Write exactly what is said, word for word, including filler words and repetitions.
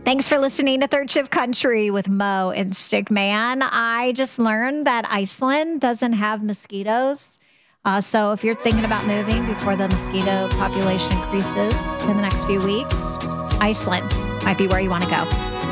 Thanks for listening to Third Shift Country with Mo and Stickman. I just learned that Iceland doesn't have mosquitoes. Uh, so if you're thinking about moving before the mosquito population increases in the next few weeks, Iceland might be where you want to go.